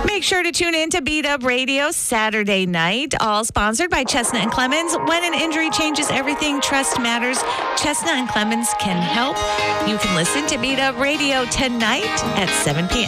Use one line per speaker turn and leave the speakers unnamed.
Make sure to tune in to Beat Up Radio Saturday night, all sponsored by Chestnut and Clemens. When an injury changes everything, trust matters. Chestnut and Clemens can help. You can listen to Beat Up Radio tonight at 7 p.m.